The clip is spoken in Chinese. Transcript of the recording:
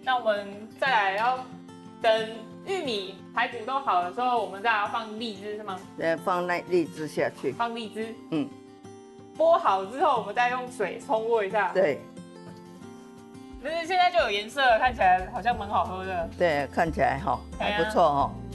那我们再来要等玉米、排骨都好的时候，我们再来要放荔枝是吗？ 放那荔枝下去。 放荔枝。 嗯。 剥好之后，我们再用水冲过一下。 对。 但是现在就有颜色了，看起来好像蛮好喝的。 对，看起来哈还不错哈。